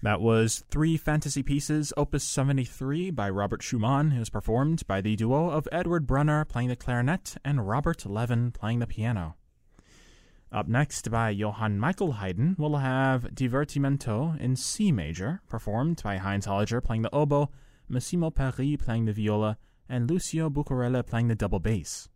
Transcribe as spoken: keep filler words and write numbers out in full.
That was Three Fantasy Pieces, Opus seventy-three by Robert Schumann. It was performed by the duo of Edward Brunner playing the clarinet and Robert Levin playing the piano. Up next, by Johann Michael Haydn, we'll have Divertimento in C major, performed by Heinz Holliger playing the oboe, Massimo Perri playing the viola, and Lucio Bucarella playing the double bass.